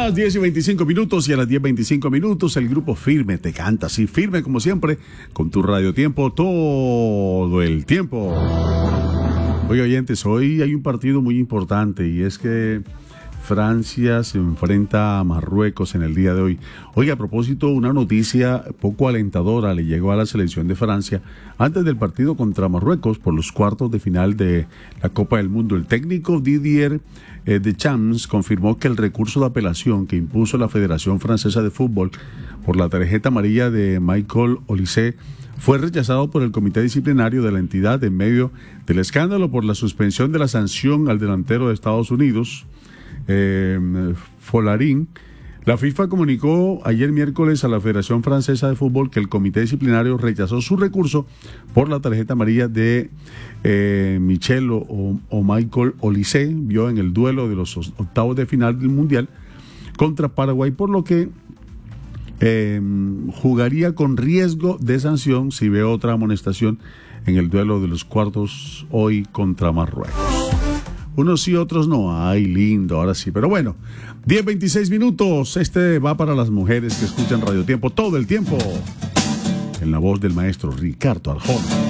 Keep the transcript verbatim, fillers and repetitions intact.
las diez y veinticinco minutos y a las diez y veinticinco minutos el grupo Firme te canta así, firme como siempre, con tu Radio Tiempo todo el tiempo. Oye, oyentes, hoy hay un partido muy importante y es que Francia se enfrenta a Marruecos en el día de hoy. Oye, a propósito, una noticia poco alentadora le llegó a la selección de Francia antes del partido contra Marruecos por los cuartos de final de la Copa del Mundo. El técnico Didier eh, Deschamps confirmó que el recurso de apelación que impuso la Federación Francesa de Fútbol por la tarjeta amarilla de Michael Olise fue rechazado por el comité disciplinario de la entidad en medio del escándalo por la suspensión de la sanción al delantero de Estados Unidos, Eh, Folarin. La FIFA comunicó ayer miércoles a la Federación Francesa de Fútbol que el comité disciplinario rechazó su recurso por la tarjeta amarilla de eh, Michel o, o Michael Olise, vio en el duelo de los octavos de final del Mundial contra Paraguay, por lo que eh, jugaría con riesgo de sanción si ve otra amonestación en el duelo de los cuartos hoy contra Marruecos. Unos sí, otros no. Ay, lindo, ahora sí. Pero bueno, diez veintiséis minutos. Este va para las mujeres que escuchan Radio Tiempo todo el tiempo. En la voz del maestro Ricardo Arjona.